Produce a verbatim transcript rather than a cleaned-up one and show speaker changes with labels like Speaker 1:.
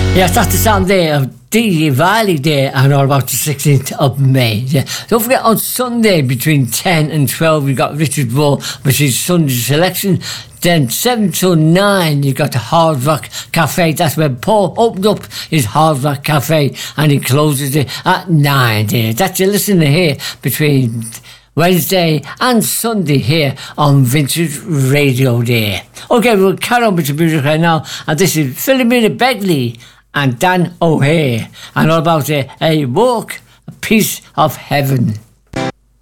Speaker 1: Yes, that's the sound there of Dee Riley there, and all about the sixteenth of May. Yeah. Don't forget, on Sunday between ten and twelve, we've got Richard Rowe, which is Sunday selection. Then seven to nine, you've got the Hard Rock Cafe. That's where Paul opened up his Hard Rock Cafe, and he closes it at nine there. That's your listener here between Wednesday and Sunday here on Vintage Radio there. Okay, we'll carry on with the music right now, and this is Philomena Begley and Dan O'Hare, and all about a, a walk, a piece of heaven.